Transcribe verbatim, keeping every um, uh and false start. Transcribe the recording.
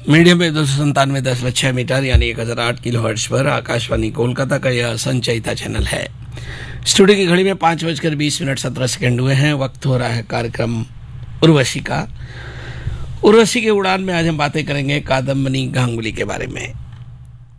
Medium में दो सौ संतानवे दशमलव छह मीटर यानी एक हजार आठ किलो हर्ट्ज पर आकाशवाणी कोलकाता का यह संचयिता चैनल है। स्टूडियो की घड़ी में पाँच बजकर बीस मिनट सत्रह सेकंड हुए हैं। वक्त हो रहा है कार्यक्रम उर्वशी का। उर्वशी के उड़ान में आज हम बातें करेंगे कादम्बनी गांगुली के बारे में।